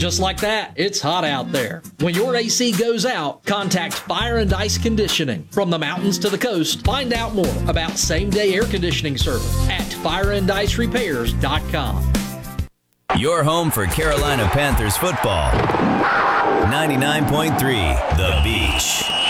Just like that, it's hot out there. When your AC goes out, contact Fire and Ice Conditioning. From the mountains to the coast, find out more about same-day air conditioning service at fireandIceRepairs.com. Your home for Carolina Panthers football. 99.3 The Beach.